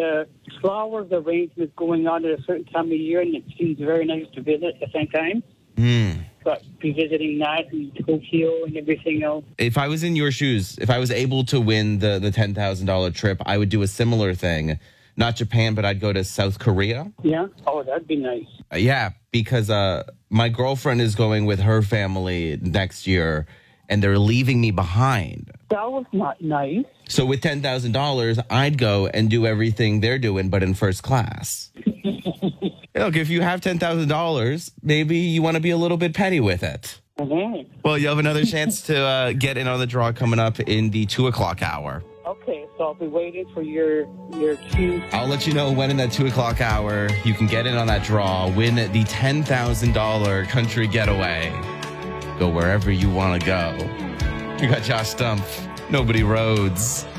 the flowers arrangements going on at a certain time of year, and it seems very nice to visit at the same time. But be visiting that and Tokyo and everything else. If I was in your shoes, if I was able to win the $10,000 trip, I would do a similar thing. Not Japan, but I'd go to South Korea. Yeah? Oh, that'd be nice. Yeah, because my girlfriend is going with her family next year, and they're leaving me behind. That was not nice. So with $10,000, I'd go and do everything they're doing, but in first class. Look, if you have $10,000, maybe you want to be a little bit petty with it. Mm-hmm. Well, you have another chance to get in on the draw coming up in the 2 o'clock hour. Okay, so I'll be waiting for your cue. I'll let you know when in that 2 o'clock hour you can get in on that draw, win the $10,000 country getaway. Go wherever you want to go. You got Josh Stumpf, Nobody Rhodes.